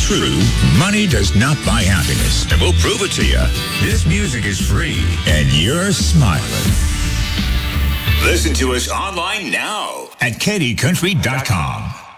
true, money does not buy happiness. And we'll prove it to you. This music is free, and you're smiling. Listen to us online now at KDCountry.com.